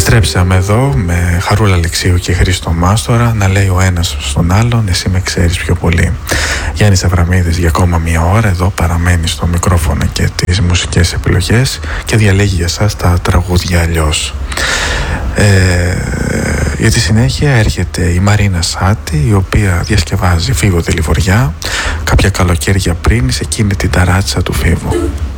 Επιστρέψαμε εδώ με Χαρούλα Αλεξίου και Χρήστο Μάστορα να λέει ο ένας στον άλλον «Εσύ με ξέρεις πιο πολύ». Γιάννης Αβραμίδης για ακόμα μία ώρα εδώ παραμένει στο μικρόφωνο και τις μουσικές επιλογές και διαλέγει για εσάς τα τραγούδια αλλιώς. Για τη συνέχεια έρχεται η Μαρίνα Σάτη, η οποία διασκευάζει Φίβο Δελιβοριά κάποια καλοκαίρια πριν σε εκείνη την ταράτσα του Φίβου.